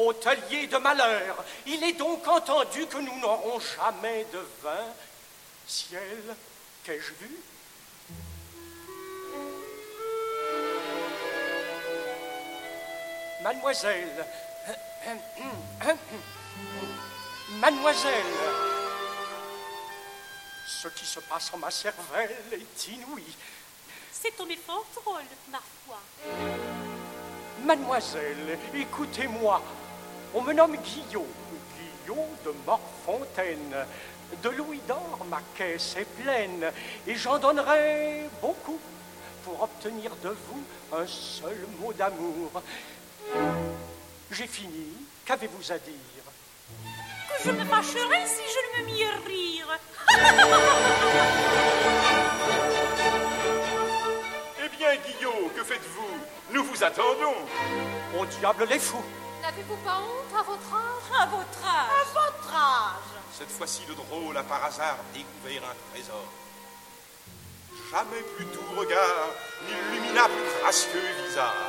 hôtelier de malheur, il est donc entendu que nous n'aurons jamais de vin. Ciel, qu'ai-je vu? Mademoiselle, mademoiselle, ce qui se passe en ma cervelle est inouï. C'est ton effort drôle, ma foi. Mademoiselle, écoutez-moi. On me nomme Guillaume, Guillaume de Morfontaine. De louis d'or, ma caisse est pleine, et j'en donnerai beaucoup pour obtenir de vous un seul mot d'amour. J'ai fini. Qu'avez-vous à dire? Que je me fâcherais si je ne me mis à rire. Eh bien, Guillaume, que faites-vous? Nous vous attendons. Au diable les fous! N'avez-vous pas honte à votre âge? À votre âge. À votre âge. Cette fois-ci, le drôle a par hasard découvert un trésor. Jamais plus doux regard n'illumina plus gracieux visage.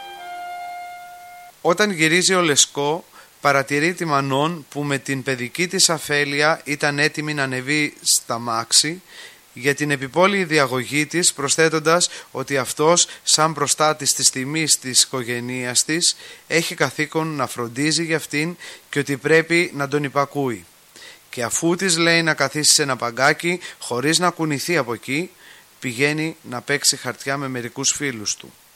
Όταν γυρίζει ο Λεσκό, παρατηρεί τη Μανών που με την παιδική της αφέλεια ήταν έτοιμη να ανεβεί στα μάξι για την επιπόλαιη διαγωγή της, προσθέτοντας ότι αυτός, σαν προστάτης της τιμής της οικογένειας της, έχει καθήκον να φροντίζει για αυτήν και ότι πρέπει να τον υπακούει. Και αφού της λέει να καθίσει σε ένα παγκάκι, χωρίς να κουνηθεί από εκεί, πηγαίνει να παίξει χαρτιά με μερικούς φίλους του.